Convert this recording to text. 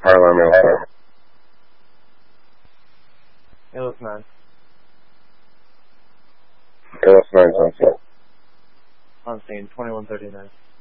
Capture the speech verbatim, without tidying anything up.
Harlem, Alpha. A L S nine. A L S nine's on scene. On scene, twenty-one thirty-nine.